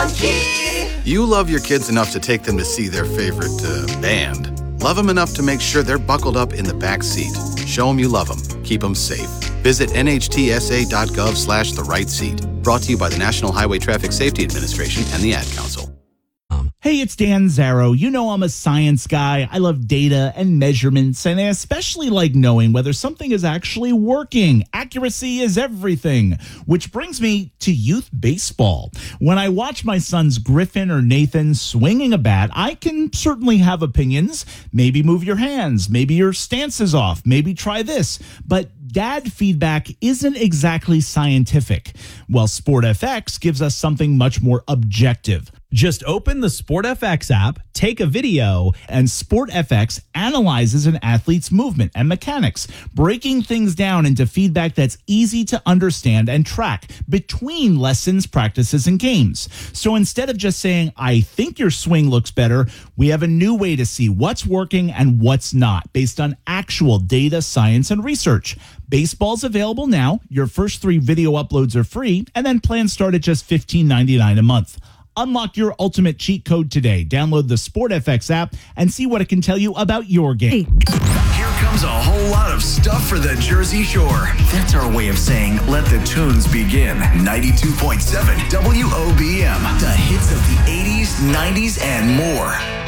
You love your kids enough to take them to see their favorite band. Love them enough to make sure they're buckled up in the back seat. Show them you love them. Keep them safe. Visit nhtsa.gov/the right seat. Brought to you by the National Highway Traffic Safety Administration and the Ad Council. Hey, it's Dan Zarrow. You know I'm a science guy. I love data and measurements, and I especially like knowing whether something is actually working. Accuracy is everything, which brings me to youth baseball. When I watch my sons Griffin or Nathan swinging a bat, I can certainly have opinions. Maybe move your hands. Maybe your stance is off. Maybe try this. But dad feedback isn't exactly scientific. Well, SportFX gives us something much more objective. Just open the SportFX app, take a video, and SportFX analyzes an athlete's movement and mechanics, breaking things down into feedback that's easy to understand and track between lessons, practices, and games. So instead of just saying, I think your swing looks better, we have a new way to see what's working and what's not based on actual data, science, and research. Baseball's available now. Your first 3 video uploads are free, and then plans start at just $15.99 a month. Unlock your ultimate cheat code today. Download the SportFX app and see what it can tell you about your game. Here comes a whole lot of stuff for the Jersey Shore. That's our way of saying let the tunes begin. 92.7 WOBM. The hits of the 80s, 90s, and more.